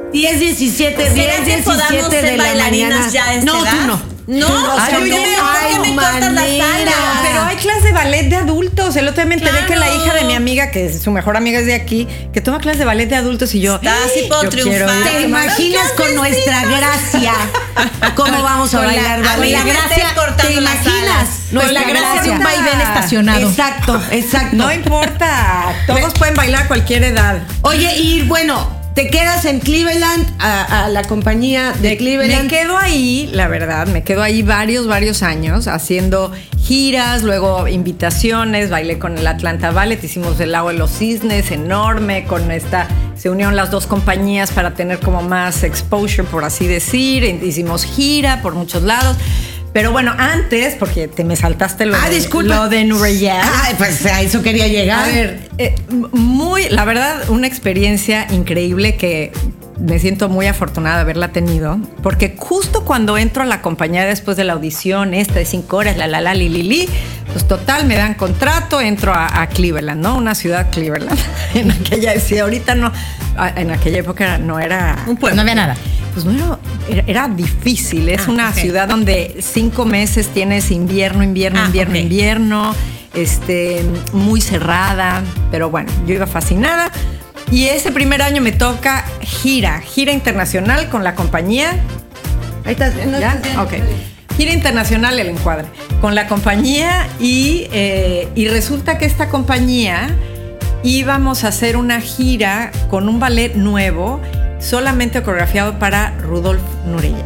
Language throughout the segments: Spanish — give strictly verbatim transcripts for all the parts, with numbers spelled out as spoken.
diez, diecisiete, diez, diecisiete de la mañana. Ya a esta no, edad? tú no. No, o sea, Ay, yo no me, hay ¿por qué me cortas la manera. sala? Pero hay clases de ballet de adultos. El otro día me enteré Claro. que la hija de mi amiga, que es su mejor amiga es de aquí, que toma clases de ballet de adultos y yo. Está así puedo yo triunfar. quiero ir a ¿Te tomar- imaginas con nuestra gracia cómo vamos a Con la- bailar con la ballet? gracia cortando ¿Te las imaginas? alas. Nuestra Con la gracia de un vaivén estacionado. Exacto, exacto. No importa. Todos pueden bailar a cualquier edad. Oye, y bueno, te quedas en Cleveland, a, a la compañía de Cleveland. Me quedo ahí, la verdad, me quedo ahí varios, varios años haciendo giras, luego invitaciones, bailé con el Atlanta Ballet, hicimos el Lago de los Cisnes, enorme, con esta, se unieron las dos compañías para tener como más exposure, por así decir, hicimos gira por muchos lados. Pero bueno, antes, porque te me saltaste lo, Ah, de, disculpa. lo de Nureyev. Ay, pues a eso quería llegar. A ver, eh, muy, la verdad, una experiencia increíble que me siento muy afortunada de haberla tenido, porque justo cuando entro a la compañía después de la audición, esta de cinco horas, la la la li li li, pues total, me dan contrato, entro a, a Cleveland, ¿no? Una ciudad Cleveland. En aquella, sí, ahorita no, en aquella época no era... Un pueblo. No había nada. Pues no era, era, era difícil. Es Ah, una ok. ciudad donde cinco meses tienes invierno, invierno, Ah, invierno, ok. invierno, este, muy cerrada. Pero bueno, yo iba fascinada. Y ese primer año me toca gira, gira internacional con la compañía. Ahí estás viendo. ¿Ya? Ok. Gira internacional, el encuadre, con la compañía y, eh, y resulta que esta compañía íbamos a hacer una gira con un ballet nuevo, solamente coreografiado para Rudolf Nureyev.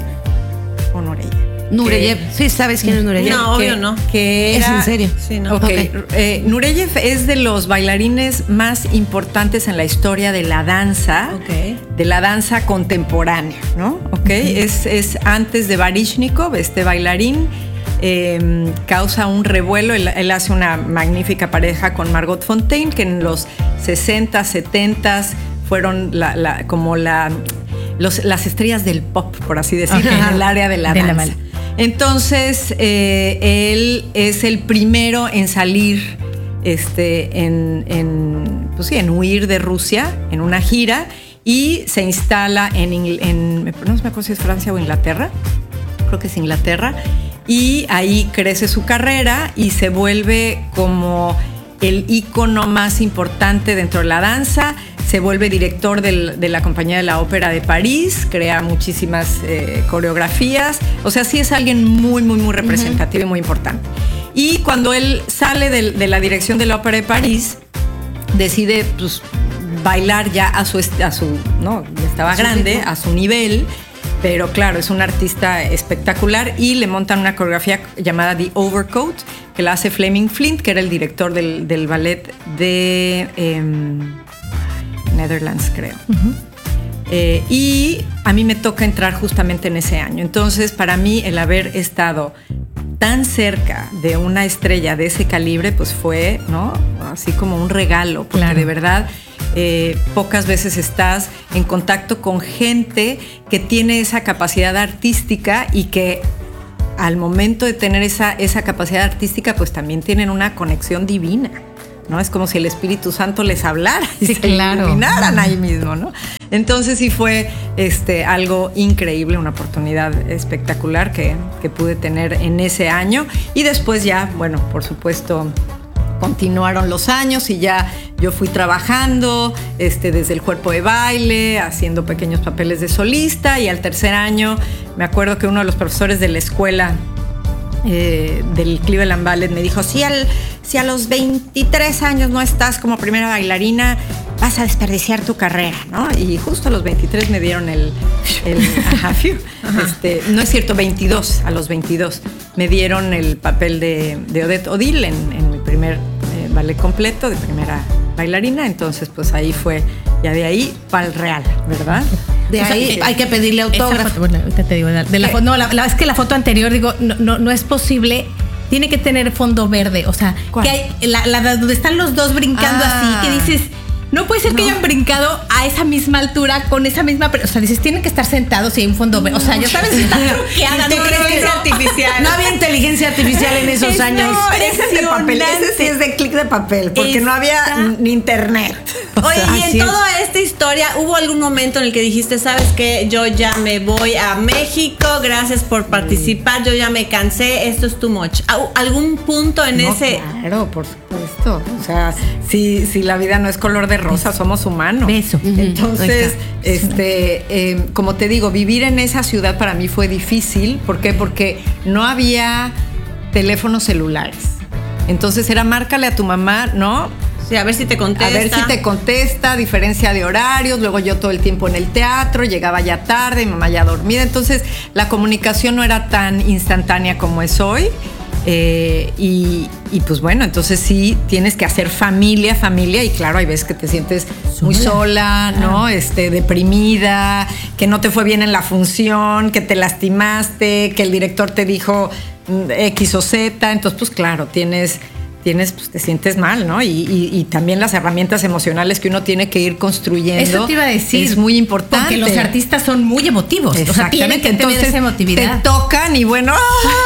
O Nureyev. Nureyev. Sí, ¿sabes quién es Nureyev? No, obvio que, no. Que ¿Es era, en serio? Sí, no. Ok. Ok. Eh, Nureyev es de los bailarines más importantes en la historia de la danza, Ok. de la danza contemporánea, ¿no? Ok. es, es antes de Baryshnikov, este bailarín. Eh, causa un revuelo. Él, él hace una magnífica pareja con Margot Fonteyn, que en los sesenta, setenta fueron la, la, como la, los, las estrellas del pop, por así decirlo, Ok. en el área de la De la danza. bal- Entonces, eh, él es el primero en salir, este, en, en, pues sí, en huir de Rusia, en una gira, y se instala en, Ingl- en no me acuerdo si es Francia o Inglaterra, creo que es Inglaterra, y ahí crece su carrera y se vuelve como el ícono más importante dentro de la danza. Se vuelve director del, de la Compañía de la Ópera de París, crea muchísimas eh, coreografías. O sea, sí es alguien muy, muy, muy representativo uh-huh. y muy importante. Y cuando él sale de, de la dirección de la Ópera de París, decide pues, bailar ya a su, a su no, ya estaba grande, a su nivel. Pero claro, es un artista espectacular y le montan una coreografía llamada The Overcoat, que la hace Fleming Flint, que era el director del, del ballet de eh, Netherlands, creo. Uh-huh. Eh, y a mí me toca entrar justamente en ese año. Entonces, para mí, el haber estado tan cerca de una estrella de ese calibre, pues fue, ¿no? Así como un regalo, porque claro. de verdad... Eh, pocas veces estás en contacto con gente que tiene esa capacidad artística y que al momento de tener esa, esa capacidad artística pues también tienen una conexión divina, ¿no? Es como si el Espíritu Santo les hablara y sí, se claro. iluminaran ahí mismo, ¿no? Entonces sí fue este, algo increíble, una oportunidad espectacular que, que pude tener en ese año y después ya, bueno, por supuesto... Continuaron los años y ya yo fui trabajando este, desde el cuerpo de baile, haciendo pequeños papeles de solista y al tercer año me acuerdo que uno de los profesores de la escuela eh, del Cleveland Ballet me dijo, si, al, si a los veintitrés años no estás como primera bailarina, vas a desperdiciar tu carrera, ¿no? Y justo a los veintitrés me dieron el... el ajá, ajá. Este, no es cierto, veintidós, a los veintidós me dieron el papel de, de Odette Odile en, en mi primer eh, ballet completo, de primera bailarina. Entonces, pues ahí fue, ya de ahí para el Real, ¿verdad? De o ahí sea, hay que pedirle autógrafo. Foto, bueno, ahorita te digo, de la, no, la, la, es que la foto anterior, digo, no, no, no es posible... Tiene que tener fondo verde, o sea, ¿cuál? Que hay la, la donde están los dos brincando ah. así, que dices, no puede ser que hayan brincado a esa misma altura con esa misma, o sea, dices, tienen que estar sentados y hay un fondo, o sea, ya sabes, está truqueada, ¿Te no crees que es no? artificial. No había inteligencia artificial en esos Es años. no, ese es de papel, ese sí es de clic de papel, porque no había ni internet. O Oye, sea, y así en es. toda esta historia, ¿hubo algún momento en el que dijiste, sabes qué, yo ya me voy a México, gracias por participar, yo ya me cansé, esto es too much? ¿Al- ¿Algún punto en No, ese...? claro, por supuesto. O sea, si, si la vida no es color de rosa, somos humanos. Beso. Entonces, este, eh, como te digo, vivir en esa ciudad para mí fue difícil. ¿Por qué? Porque no había teléfonos celulares. Entonces era márcale a tu mamá, ¿no? Sí, a ver si te A contesta. ver si te contesta, diferencia de horarios, luego yo todo el tiempo en el teatro, llegaba ya tarde, mi mamá ya dormida, entonces la comunicación no era tan instantánea como es hoy. Eh, y, y pues bueno, entonces sí tienes que hacer familia, familia, y claro, hay veces que te sientes muy sola, ¿no? Este, deprimida, que no te fue bien en la función, que te lastimaste, que el director te dijo mm, X o Z, entonces pues claro, tienes... tienes, pues te sientes mal, ¿no? Y, y, y también las herramientas emocionales que uno tiene que ir construyendo. Eso te iba a decir. Es muy importante. Porque los artistas son muy emotivos. O sea, tienen que tener Entonces, esa emotividad. te tocan y bueno,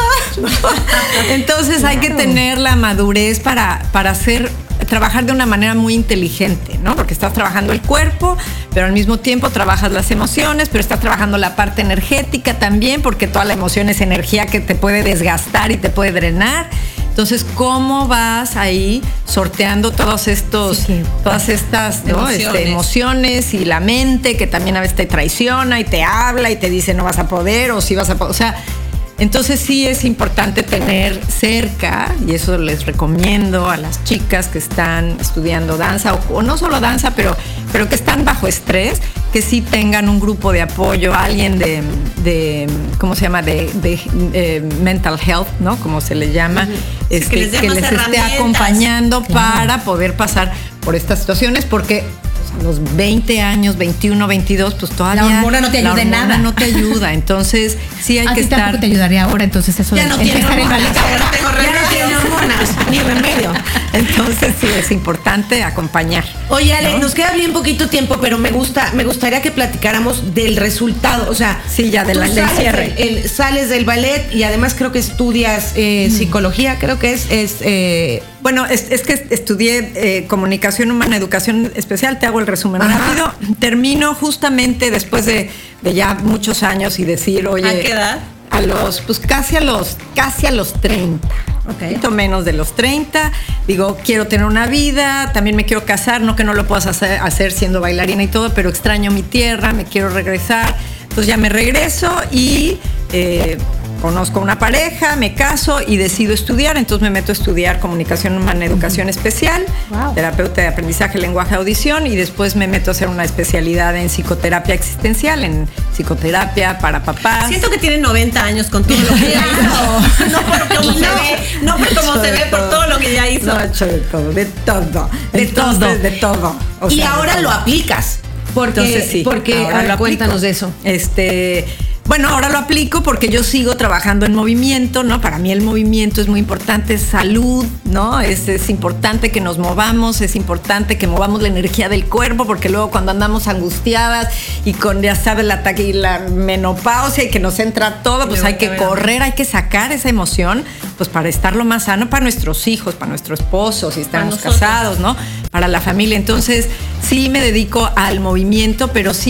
¡ah! Entonces hay que tener la madurez para, para hacer, trabajar de una manera muy inteligente, ¿no? Porque estás trabajando el cuerpo, pero al mismo tiempo trabajas las emociones, pero estás trabajando la parte energética también, porque toda la emoción es energía que te puede desgastar y te puede drenar. Entonces, ¿cómo vas ahí sorteando todos estos, Sí, sí. todas estas, ¿no? Emociones. Este, emociones y la mente que también a veces te traiciona y te habla y te dice no vas a poder o sí vas a poder? O sea, entonces sí es importante tener cerca, y eso les recomiendo a las chicas que están estudiando danza, o, o no solo danza, pero, pero que están bajo estrés, que sí tengan un grupo de apoyo, alguien de, de ¿cómo se llama? De, de eh, mental health, ¿no? Como se le llama, este, que les dé que más les esté herramientas. acompañando para poder pasar por estas situaciones, porque a los veinte años, veintiuno, veintidós, pues todavía La hormona no te la ayuda en hormona nada. no te ayuda. Entonces, sí hay A que ti estar. tampoco te ayudaría ahora, entonces eso Ya de no tiene empezar el hormonas. ballet. Ya no tengo remedio. Ya no tiene hormonas, ni remedio. Entonces, sí es importante acompañar. Oye, Ale, ¿no? nos queda bien poquito tiempo, pero me gusta, me gustaría que platicáramos del resultado. O sea, Sí, ya de tú la- del sales cierre. del- el- sales del ballet y además creo que estudias eh, psicología, creo que es, es eh, Bueno, es, es que estudié eh, comunicación humana, educación especial, te hago el resumen Ajá. rápido. Termino justamente después de, de ya muchos años y decir, oye. ¿A qué edad? A los, pues casi a los, casi a los treinta. Un poquito menos de los treinta. Digo, quiero tener una vida, también me quiero casar, no que no lo puedas hacer, hacer siendo bailarina y todo, pero extraño mi tierra, me quiero regresar. Entonces ya me regreso y eh, conozco a una pareja, me caso y decido estudiar. Entonces me meto a estudiar comunicación humana, educación especial, Wow. terapeuta de aprendizaje, lenguaje, audición, y después me meto a hacer una especialidad en psicoterapia existencial, en psicoterapia para papás. Siento que tiene noventa años con todo lo que ya hizo. No por cómo se ve, no por cómo se ve, por todo lo que ya hizo. No, he hecho de todo, de todo. De Entonces, todo. de todo. O y sea, de ahora todo. lo aplicas. Porque, Entonces sí, porque ahora a ver, lo aplico. cuéntanos de eso. Este, bueno, ahora lo aplico porque yo sigo trabajando en movimiento, ¿no? Para mí el movimiento es muy importante, es salud, ¿no? Es, es importante que nos movamos, es importante que movamos la energía del cuerpo, porque luego cuando andamos angustiadas y con, ya sabes, la, ta- y la menopausia y que nos entra todo, pues Me hay voy que a ver. correr, hay que sacar esa emoción, pues para estar lo más sano para nuestros hijos, para nuestro esposo, si estamos nosotros. casados, ¿no? Para la familia. Entonces, sí me dedico al movimiento, pero sí